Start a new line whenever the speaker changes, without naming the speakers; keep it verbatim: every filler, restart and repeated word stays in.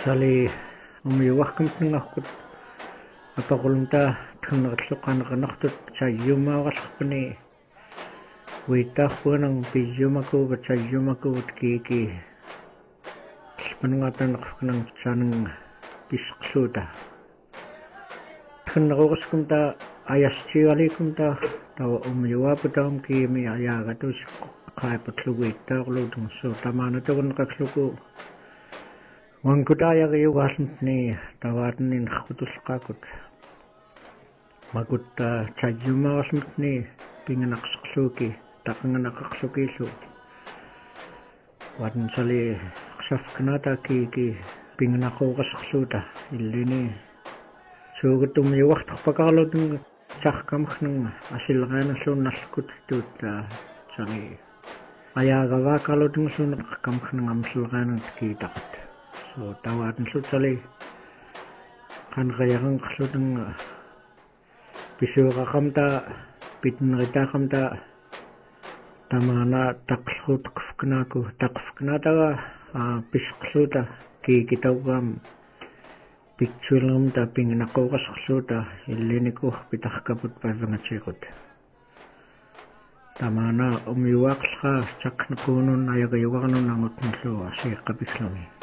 sali umiwahkum tnngakut apaqulunta tnngaqluqanaqanaqtut sayyumaagallarpani uitarpuanang piyumakuvat sayyumakuvat kiki spanungatanaqnang sanang pisqluuta tnngaquskumta ayastialikumta tawa umiwaputaum kimi ayaagatus qaipatluguittaarluutung suutamanatugun qaqluku Wangkudaya kayo wasni tawaran ni nakutulkakot magut chajuma wasni pinganaksuki takanganakaksuki su wadn sali ksaf kanata ki ki pinganakukasuksuta ilini sugutum yuwakt pakalot ng sakkamk ng asilgana su naskut tut sali ayaagawa kalot ng su nakkamk ng amsilgana kitakot so tawaran su sali kan kayakang kasutang pisuka kamta pitn kita kamta tamana taksut kfknaku takfknata pisksuta ki kitawam picturelam ta pingnako kasuksuta iliniku pitah kaput pavangatsikot tamana umiwak ka chak nakunun ayagayawak nun nangot nso asi kapislami